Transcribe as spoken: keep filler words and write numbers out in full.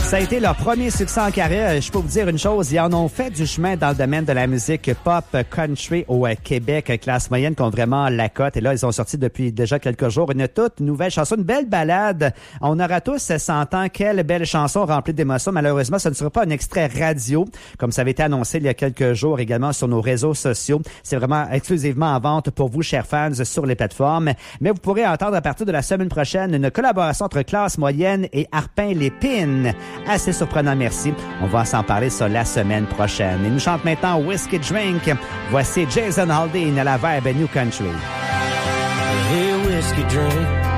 Ça a été leur premier succès en carrière. Je peux vous dire une chose, ils en ont fait du chemin dans le domaine de la musique pop country au Québec, classe moyenne, qui ont vraiment la cote. Et là, ils ont sorti depuis déjà quelques jours une toute nouvelle chanson, une belle balade. On aura tous cent ans. Quelle belle chanson remplie d'émotions. Malheureusement, ce ne sera pas un extrait radio, comme ça avait été annoncé il y a quelques jours également sur nos réseaux sociaux. C'est vraiment exclusivement en vente pour vous, chers fans, sur les plateformes. Mais vous pourrez entendre à partir de la semaine prochaine une collaboration entre classe moyenne et Harpin Lépine. Assez surprenant, merci. On va s'en parler ça la semaine prochaine. Et nous chante maintenant Whiskey Drink. Voici Jason Aldean à la vibe New Country. Hey, whiskey drink.